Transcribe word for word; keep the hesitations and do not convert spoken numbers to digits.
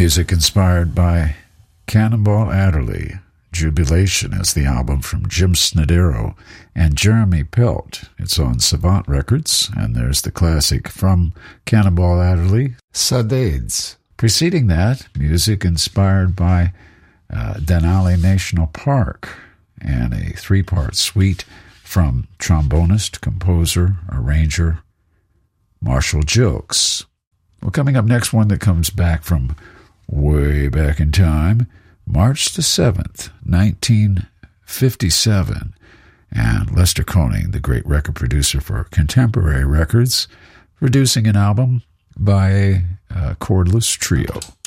Music inspired by Cannonball Adderley. Jubilation is the album from Jim Snodero and Jeremy Pelt. It's on Savant Records, and there's the classic from Cannonball Adderley, Saudades. Preceding that, music inspired by uh, Denali National Park, and a three-part suite from trombonist, composer, arranger, Marshall Gilkes. Well, coming up next, one that comes back from way back in time, March the seventh, nineteen fifty-seven, and Lester Koning, the great record producer for Contemporary Records, producing an album by a uh, cordless trio.